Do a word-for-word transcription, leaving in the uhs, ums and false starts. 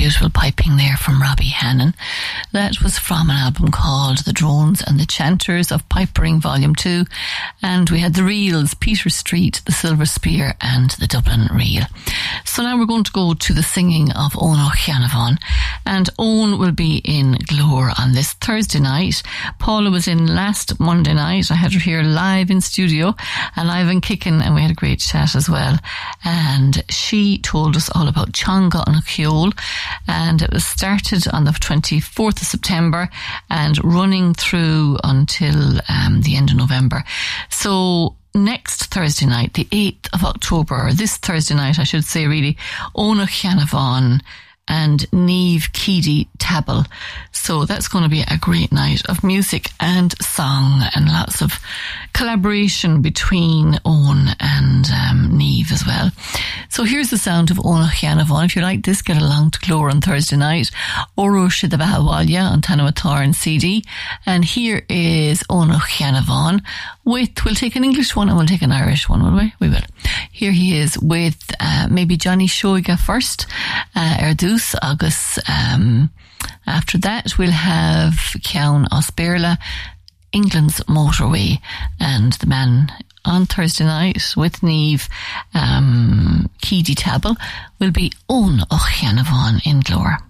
beautiful piping there from Robbie Hannon. That was from an album called The Drones and the Chanters of Pipering Volume two. And we had the reels, Peter Street, the Silver Spear and the Dublin Reel. So now we're going to go to the singing of Owen O'Shannavan. And Owen will be in Glór on this Thursday night. Paula was in last Monday night. I had her here live in studio and live in Kickin', and we had a great chat as well. And she told us all about Changa and Chiol, and it was started on the twenty-fourth of September and running through until um, the end of November. So next Thursday night, the eighth of October, or this Thursday night I should say really, Owen O'Shannavan and Niamh Keady Tabble. So that's going to be a great night of music and song and lots of collaboration between Owen and um, Niamh as well. So here's the sound of Owen O'Shannavan. If you like this, get along to Glór on Thursday night. Oro Shidabahawalya on Tanamatar and C D. And here is Owen O'Shannavan with, we'll take an English one and we'll take an Irish one, will we? We will. Here he is with uh, maybe Johnny Shoiga first, uh, Erdús Agus. Um, after that, we'll have Cian Osberla, England's Motorway, and the man on Thursday night with Niamh um, Keady Tabble will be Owen O'Shannavan in Glór.